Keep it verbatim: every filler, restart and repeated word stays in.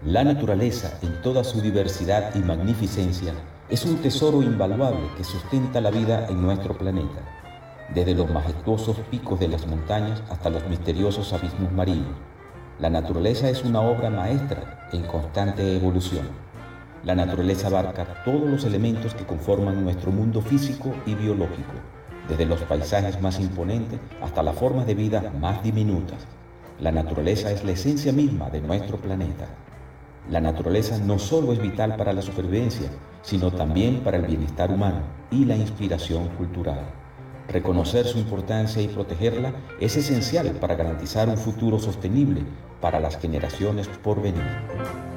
La naturaleza, en toda su diversidad y magnificencia, es un tesoro invaluable que sustenta la vida en nuestro planeta, desde los majestuosos picos de las montañas hasta los misteriosos abismos marinos. La naturaleza es una obra maestra en constante evolución. La naturaleza abarca todos los elementos que conforman nuestro mundo físico y biológico, desde los paisajes más imponentes hasta las formas de vida más diminutas. La naturaleza es la esencia misma de nuestro planeta. La naturaleza no solo es vital para la supervivencia, sino también para el bienestar humano y la inspiración cultural. Reconocer su importancia y protegerla es esencial para garantizar un futuro sostenible para las generaciones por venir.